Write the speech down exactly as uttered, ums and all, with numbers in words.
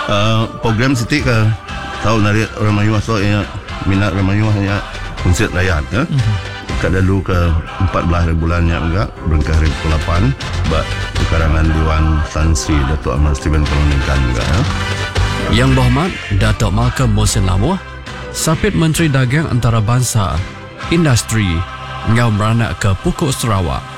uh, program Siti ke tahu narik Ramayuah so ya minat Ramayuah ya konsert rakyat ya. Mm-hmm. Kat dulu ke empat belas bulan yang enggak berengkah hari ke lapan bak karangan Dewan Tan Sri Datuk Ahmad Steven Perlindungan enggak ya. Yang Berhormat Datuk Malcolm Mohsin Lamuh, Sapit Menteri Dagang Antarabangsa, Industri, ngau meranak ke Pokok Sarawak.